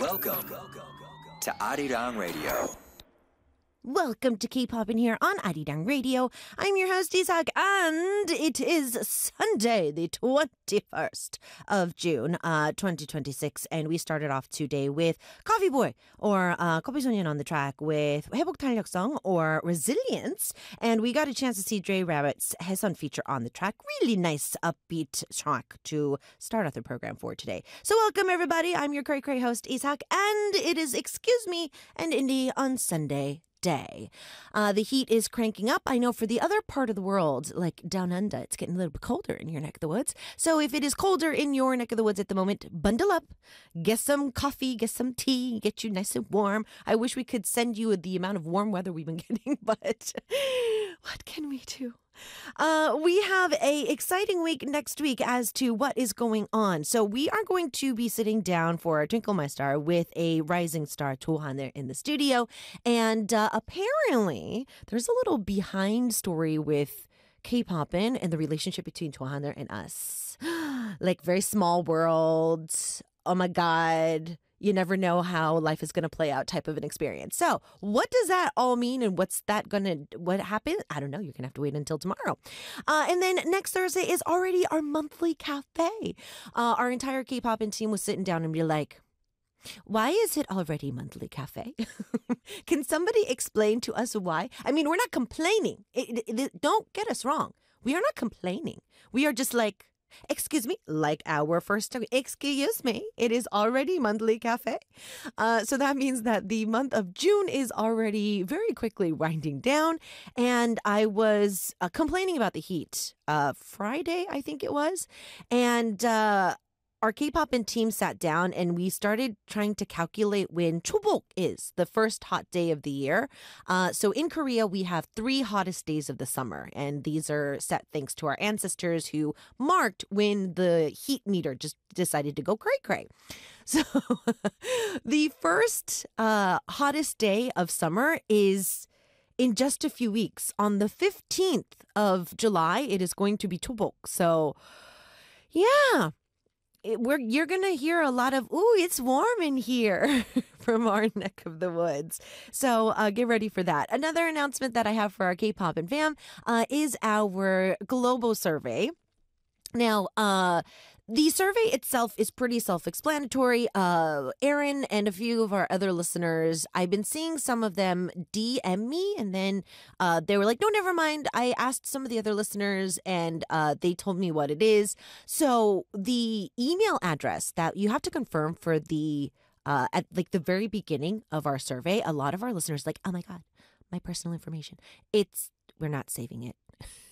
Welcome to Arirang Radio. Welcome to K-Pop in here on Arirang Radio. I'm your host, Isak, and it is Sunday, the 21st of June, 2026. And we started off today with Coffee Boy, or 커피소년 on the track with 회복 탄력성, or Resilience. And we got a chance to see Dre Rabbit's Haesun feature on the track. Really nice, upbeat track to start off the program for today. So welcome, everybody. I'm your cray host, Isak, and it is Excuse Me and Indie on Sunday day. The heat is cranking up. I know for the other part of the world, like down under, it's getting a little bit colder in your neck of the woods. So if it is colder in your neck of the woods at the moment, bundle up, get some coffee, get some tea, get you nice and warm. I wish we could send you the amount of warm weather we've been getting, but what can we do? We have a exciting week next week as to what is going on. So we are going to be sitting down for Twinkle My Star with a rising star, Tohan, there in the studio. And apparently there's a little behind story with K-Popin and the relationship between Tohan and us. Like very small world. Oh my God. You never know how life is going to play out type of an experience. So what does that all mean and what happened? I don't know. You're going to have to wait until tomorrow. And then next Thursday is already our monthly cafe. Our entire K-Popin team was sitting down and be like, why is it already monthly cafe? Can somebody explain to us why? I mean, we're not complaining. Don't get us wrong. We are not complaining. We are just like, excuse me, like our first time. Excuse me, it is already monthly cafe. So that means that the month of June is already very quickly winding down. And I was complaining about the heat Friday, I think it was. And our K-Popin team sat down and we started trying to calculate when Chobok is, the first hot day of the year. So in Korea, we have 3 hottest days of the summer. And these are set thanks to our ancestors who marked when the heat meter just decided to go cray-cray. So the first hottest day of summer is in just a few weeks. On the 15th of July, it is going to be Chobok. So yeah. You're going to hear a lot of, ooh, it's warm in here from our neck of the woods. So get ready for that. Another announcement that I have for our K-Popin fam is our global survey. Now, the survey itself is pretty self-explanatory. Aaron and a few of our other listeners, I've been seeing some of them DM me, and then they were like, no, never mind. I asked some of the other listeners, and they told me what it is. So the email address that you have to confirm for the at like the very beginning of our survey, a lot of our listeners like, oh my God, my personal information. We're not saving it.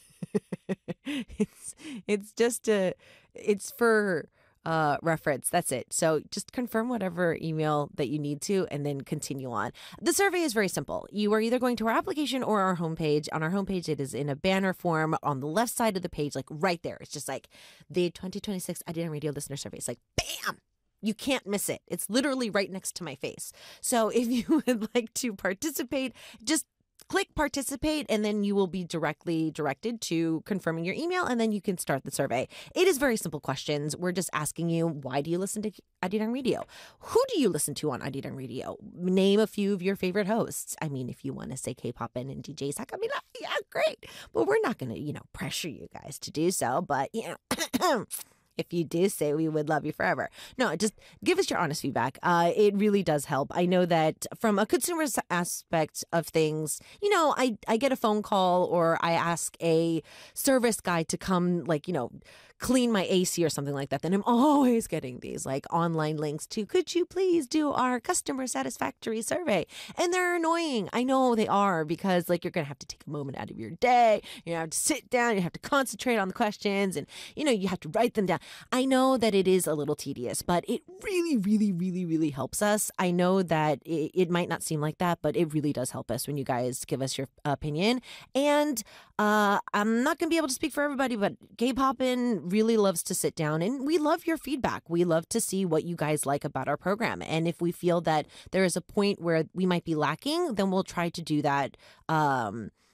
It's for reference. That's it. So just confirm whatever email that you need to and then continue on. The survey is very simple. You are either going to our application or our homepage. On our homepage, it is in a banner form on the left side of the page, like right there. It's just like the 2026 Arirang Radio listener survey. It's like, bam! You can't miss it. It's literally right next to my face. So if you would like to participate, just click participate, and then you will be directly directed to confirming your email, and then you can start the survey. It is very simple questions. We're just asking you, why do you listen to Arirang Radio? Who do you listen to on Arirang Radio? Name a few of your favorite hosts. I mean, if you want to say K-Popin and DJ Sakamila, yeah, great. But we're not going to, pressure you guys to do so. But, if you do say, we would love you forever. No, just give us your honest feedback. It really does help. I know that from a consumer aspect of things, I get a phone call or I ask a service guy to come, clean my AC or something like that. Then I'm always getting these online links to, could you please do our customer satisfactory survey? And they're annoying. I know they are, because you're going to have to take a moment out of your day. You have to sit down. You have to concentrate on the questions, and, you have to write them down. I know that it is a little tedious, but it really, really, really, really helps us. I know that it might not seem like that, but it really does help us when you guys give us your opinion. And I'm not going to be able to speak for everybody, but K-Popin really loves to sit down, and we love your feedback. We love to see what you guys like about our program. And if we feel that there is a point where we might be lacking, then we'll try to do that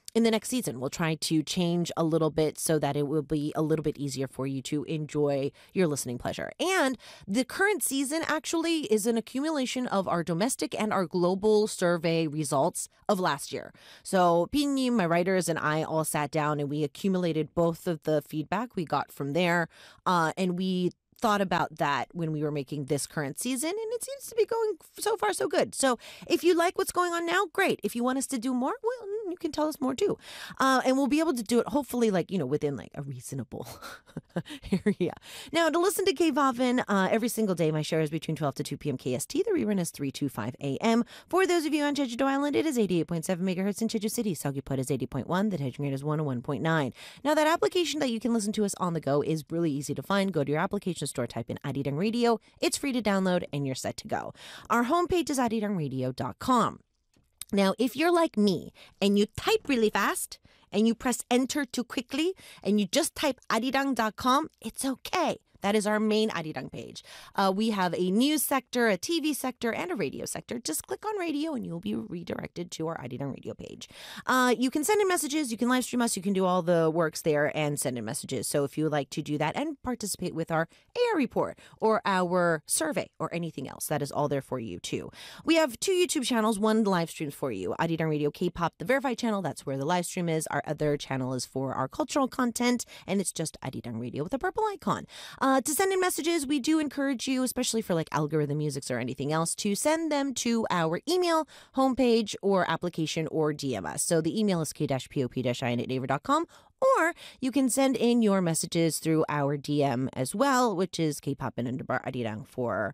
in the next season, we'll try to change a little bit so that it will be a little bit easier for you to enjoy your listening pleasure. And the current season actually is an accumulation of our domestic and our global survey results of last year. So Pinyin, my writers, and I all sat down and we accumulated both of the feedback we got from there. And we thought about that when we were making this current season, and it seems to be going so far so good. So if you like what's going on now, great. If you want us to do more, well, you can tell us more too. And we'll be able to do it hopefully within a reasonable area. Now, to listen to K-Poppin every single day, my show is between 12 to 2 p.m. KST. The rerun is 3 to 5 a.m. For those of you on Jeju-do Island, it is 88.7 megahertz in Jeju City. Seogwipo is 80.1. The Daejeon is 101.9. Now, that application that you can listen to us on the go is really easy to find. Go to your application store, type in Arirang Radio. It's free to download, and you're set to go. Our homepage is arirangradio.com. Now, if you're like me and you type really fast and you press enter too quickly and you just type arirang.com, it's okay. That is our main Arirang page. We have a news sector, a TV sector, and a radio sector. Just click on radio and you'll be redirected to our Arirang radio page. You can send in messages, you can live stream us, you can do all the works there and send in messages. So if you would like to do that and participate with our AR report or our survey or anything else, that is all there for you too. We have 2 YouTube channels, one live streams for you. Arirang Radio K-Pop, the verified channel, that's where the live stream is. Our other channel is for our cultural content, and it's just Arirang Radio with a purple icon. To send in messages, we do encourage you, especially for algorithm musics or anything else, to send them to our email, homepage, or application, or DM us. So the email is k-pop-in@naver.com, or you can send in your messages through our DM as well, which is kpopin_arirang for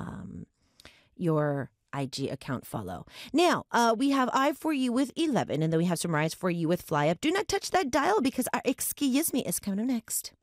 your IG account follow. Now, we have I for you with 11, and then we have some Rise for you with Fly Up. Do not touch that dial because our Excuse Me is coming up next.